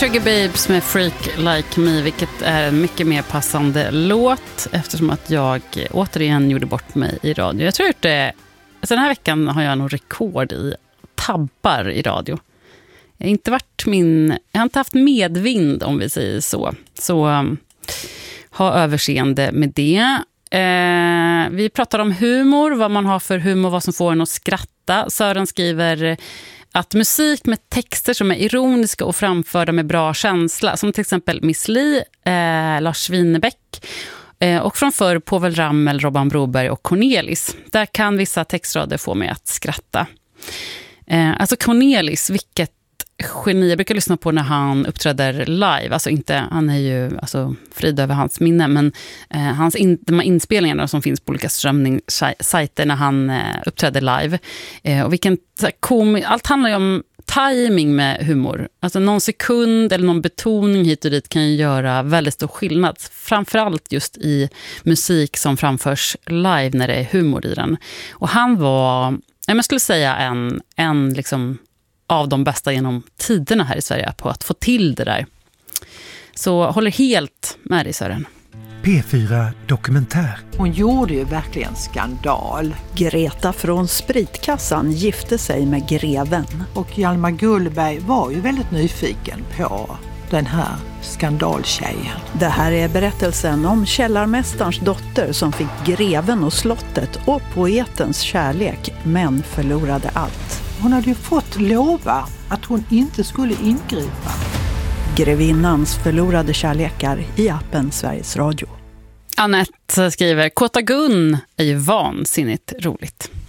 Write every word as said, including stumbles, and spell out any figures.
Sugar Babes med Freak Like Me, vilket är en mycket mer passande låt eftersom att jag återigen gjorde bort mig i radio. Jag tror att det, alltså den här veckan har jag nog rekord i tabbar i radio. Jag har inte varit min, jag har inte haft medvind om vi säger så. Så um, ha överseende med det. Eh, vi pratar om humor, vad man har för humor, vad som får en att skratta. Sören skriver att musik med texter som är ironiska och framförda med bra känsla, som till exempel Miss Li, eh, Lars Winnerbäck eh, och från förr Povel Ramel, Robban Broberg och Cornelis. Där kan vissa textrader få mig att skratta. Eh, alltså Cornelis, vilket geni. Jag brukar lyssna på när han uppträder live. Alltså inte, han är ju alltså, frid över hans minne, men eh, hans in, de här inspelningarna som finns på olika strömningssajter när han eh, uppträder live. Eh, och vilken kom, allt handlar ju om timing med humor. Alltså någon sekund eller någon betoning hit och dit kan ju göra väldigt stor skillnad. Framförallt just i musik som framförs live när det är humor i den. Och han var, jag skulle säga en, en liksom av de bästa genom tiderna här i Sverige på att få till det där. Så håller helt med dig, Sören. P fyra Dokumentär. Hon gjorde ju verkligen skandal. Greta från Spritkassan gifte sig med greven. Och Hjalmar Gullberg var ju väldigt nyfiken på den här skandaltjejen. Det här är berättelsen om källarmästarens dotter som fick greven och slottet och poetens kärlek, men förlorade allt. Hon hade ju fått lova att hon inte skulle ingripa. Grevinnans förlorade kärlekar i appen Sveriges Radio. Annette skriver, Kåta Gun är ju vansinnigt roligt.